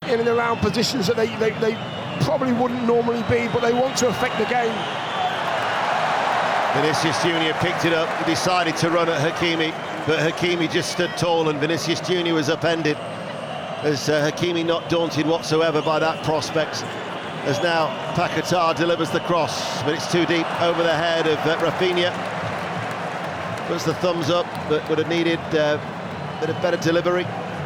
in and around positions that they probably wouldn't normally be, but they want to affect the game. Vinicius Junior picked it up, decided to run at Hakimi, but Hakimi just stood tall and Vinicius Junior was upended. As Hakimi not daunted whatsoever by that prospect, as now Paquetá delivers the cross, but it's too deep over the head of Rafinha. Puts the thumbs up, but would have needed a bit of better delivery.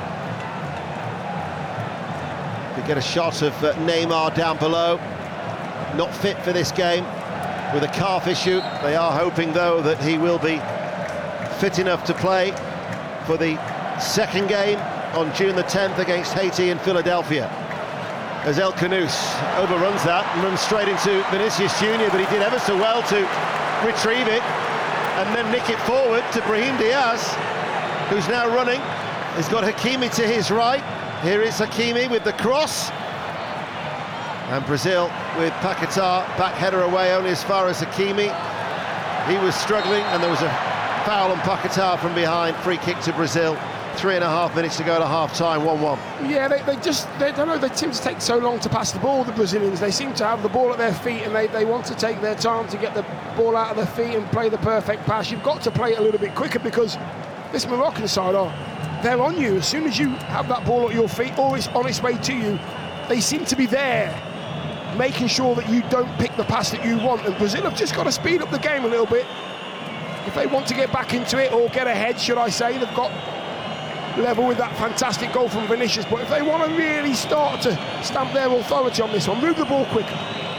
We get a shot of Neymar down below, not fit for this game with a calf issue. They are hoping though that he will be fit enough to play for the second game on June the 10th against Haiti in Philadelphia. As El Khanous overruns that and runs straight into Vinicius Junior, but he did ever so well to retrieve it and then nick it forward to Brahim Diaz, who's now running. He's got Hakimi to his right. Here is Hakimi with the cross. And Brazil with Paquetá, back header away only as far as Hakimi. He was struggling and there was a foul on Paquetá from behind. Free kick to Brazil. 3.5 minutes to go to half-time, 1-1. Yeah, they don't know, they seem to take so long to pass the ball, the Brazilians. They seem to have the ball at their feet and they want to take their time to get the ball out of their feet and play the perfect pass. You've got to play it a little bit quicker because this Moroccan side, they're on you. As soon as you have that ball at your feet or it's on its way to you, they seem to be there, making sure that you don't pick the pass that you want. And Brazil have just got to speed up the game a little bit. If they want to get back into it, or get ahead, should I say, they've got level with that fantastic goal from Vinicius, but if they want to really start to stamp their authority on this one, move the ball quicker.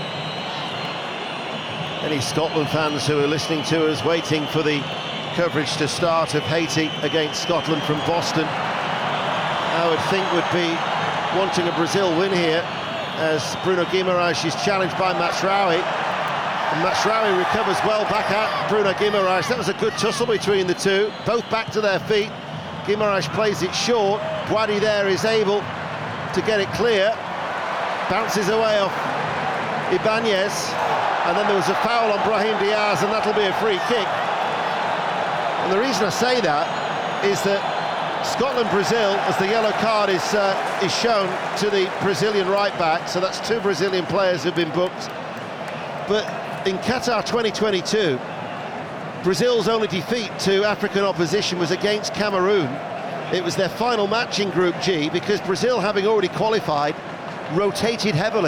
Any Scotland fans who are listening to us waiting for the coverage to start of Haiti against Scotland from Boston, I would think would be wanting a Brazil win here, as Bruno Guimaraes is challenged by Mazraoui, and Mazraoui recovers well back at Bruno Guimaraes. That was a good tussle between the two, both back to their feet. Guimaraes plays it short. Boadi there is able to get it clear. Bounces away off Ibanez. And then there was a foul on Brahim Diaz, and that'll be a free kick. And the reason I say that is that Scotland-Brazil, as the yellow card is shown to the Brazilian right-back, so that's 2 Brazilian players who've been booked. But in Qatar 2022, Brazil's only defeat to African opposition was against Cameroon. It was their final match in Group G, because Brazil, having already qualified, rotated heavily.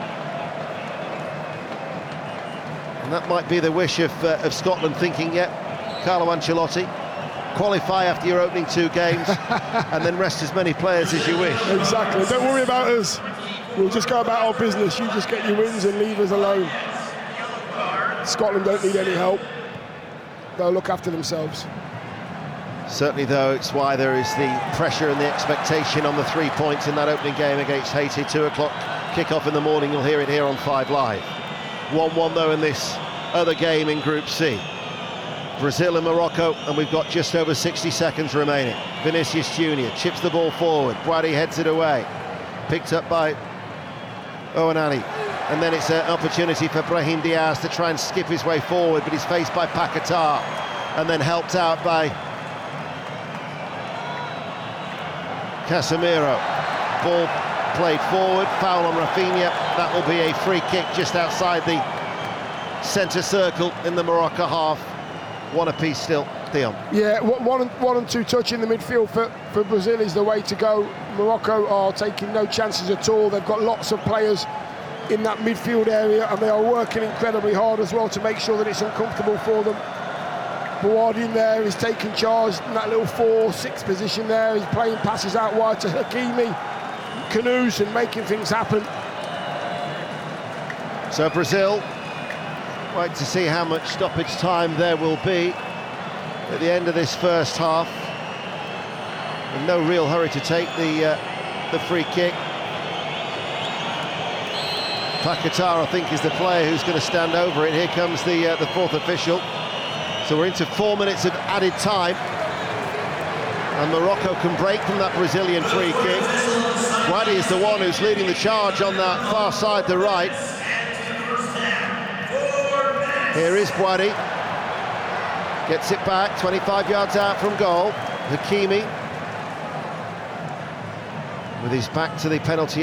And that might be the wish of Scotland, thinking, yeah, Carlo Ancelotti, qualify after your opening 2 games and then rest as many players as you wish. Exactly, don't worry about us. We'll just go about our business. You just get your wins and leave us alone. Scotland don't need any help. They'll look after themselves. Certainly, though, it's why there is the pressure and the expectation on the 3 points in that opening game against Haiti. 2 o'clock kick-off in the morning. You'll hear it here on 5 Live. 1-1, though, in this other game in Group C. Brazil and Morocco, and we've got just over 60 seconds remaining. Vinicius Junior chips the ball forward. Boadi heads it away. Picked up by Owen Ali. And then it's an opportunity for Brahim Diaz to try and skip his way forward, but he's faced by Paquetá, and then helped out by Casemiro. Ball played forward, foul on Rafinha. That will be a free kick just outside the centre circle in the Morocco half. 1 apiece still, Theon. Yeah, one and two touch in the midfield for Brazil is the way to go. Morocco are taking no chances at all. They've got lots of players in that midfield area, and they are working incredibly hard as well to make sure that it's uncomfortable for them. Boadi in there is taking charge in that little 4-6 position there. He's playing passes out wide to Hakimi, Khanous, and making things happen. So Brazil, wait to see how much stoppage time there will be at the end of this first half. In no real hurry to take the free kick. Paquetá, I think, is the player who's going to stand over it. Here comes the 4th official. So we're into 4 minutes of added time. And Morocco can break from that Brazilian free kick. Boadi is the one who's leading the charge on that far side, the right. Here is Boadi. Gets it back, 25 yards out from goal. Hakimi, with his back to the penalty